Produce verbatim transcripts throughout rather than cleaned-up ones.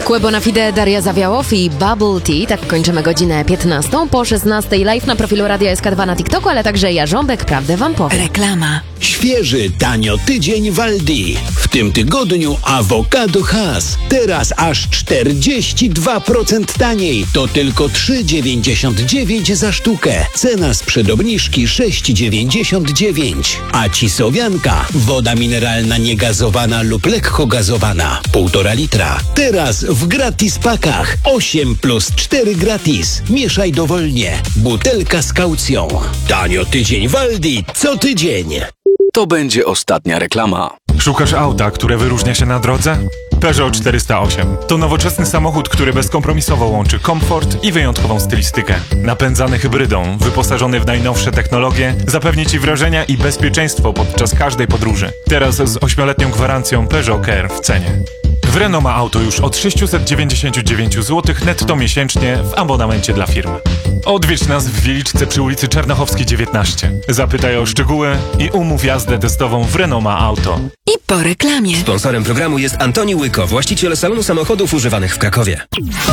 Kłe Bonafide, Daria Zawiałow i Bubble Tea. Tak kończymy godzinę piętnastą. Po szesnastej live na profilu Radia S K dwa na TikToku, ale także Jarząbek, prawdę wam powiem. Reklama. Świeży, tanio tydzień w Aldi. W tym tygodniu awokado Hass. Teraz aż czterdzieści dwa procent taniej. To tylko trzy dziewięćdziesiąt dziewięć za sztukę. Cena sprzed obniżki sześć dziewięćdziesiąt dziewięć. A cisowianka, woda mineralna niegazowana lub lekko gazowana, półtora litra. Teraz w gratis pakach. osiem plus cztery gratis. Mieszaj dowolnie. Butelka z kaucją. Tanio tydzień w Aldi. Co tydzień. To będzie ostatnia reklama. Szukasz auta, które wyróżnia się na drodze? Peugeot czterysta osiem to nowoczesny samochód, który bezkompromisowo łączy komfort i wyjątkową stylistykę. Napędzany hybrydą, wyposażony w najnowsze technologie, zapewni Ci wrażenia i bezpieczeństwo podczas każdej podróży. Teraz z ośmioletnią gwarancją Peugeot Care w cenie. W Renault ma auto już od sześćset dziewięćdziesiąt dziewięć złotych netto miesięcznie w abonamencie dla firmy. Odwiedź nas w Wieliczce przy ulicy Czernochowskiej dziewiętnaście. Zapytaj o szczegóły i umów jazdę testową w Renault ma auto. I po reklamie. Sponsorem programu jest Antoni Łyko, właściciel salonu samochodów używanych w Krakowie.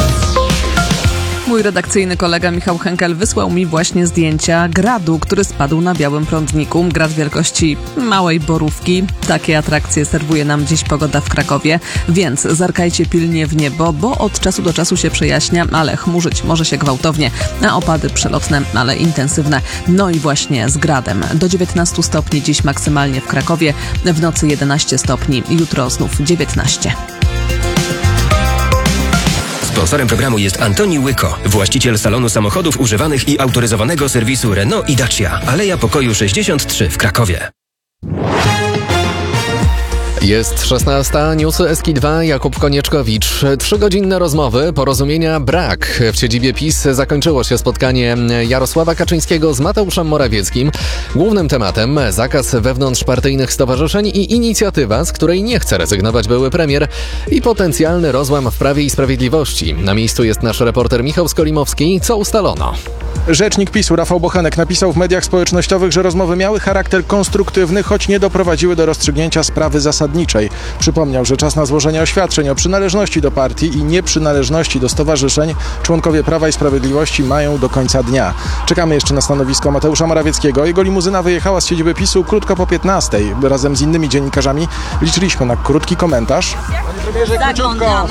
Mój redakcyjny kolega Michał Henkel wysłał mi właśnie zdjęcia gradu, który spadł na Białym Prądniku. Grad wielkości małej borówki. Takie atrakcje serwuje nam dziś pogoda w Krakowie, więc zerkajcie pilnie w niebo, bo od czasu do czasu się przejaśnia, ale chmurzyć może się gwałtownie, a opady przelotne, ale intensywne. No i właśnie z gradem. Do dziewiętnastu stopni dziś maksymalnie w Krakowie, w nocy jedenaście stopni, jutro znów dziewiętnaście. Sponsorem programu jest Antoni Łyko, właściciel salonu samochodów używanych i autoryzowanego serwisu Renault i Dacia. Aleja Pokoju sześćdziesiąt trzy w Krakowie. Jest szesnasta, newsy S K dwa, Jakub Konieczkowicz. Trzygodzinne rozmowy, porozumienia brak. W siedzibie PiS zakończyło się spotkanie Jarosława Kaczyńskiego z Mateuszem Morawieckim. Głównym tematem zakaz wewnątrzpartyjnych stowarzyszeń i inicjatywa, z której nie chce rezygnować były premier, i potencjalny rozłam w Prawie i Sprawiedliwości. Na miejscu jest nasz reporter Michał Skolimowski. Co ustalono? Rzecznik PiS-u Rafał Bochenek napisał w mediach społecznościowych, że rozmowy miały charakter konstruktywny, choć nie doprowadziły do rozstrzygnięcia sprawy zasadniczej. Przypomniał, że czas na złożenie oświadczeń o przynależności do partii i nieprzynależności do stowarzyszeń członkowie Prawa i Sprawiedliwości mają do końca dnia. Czekamy jeszcze na stanowisko Mateusza Morawieckiego. Jego limuzyna wyjechała z siedziby PiS-u krótko po piętnastej. Razem z innymi dziennikarzami liczyliśmy na krótki komentarz. Panie premierze, króciutko.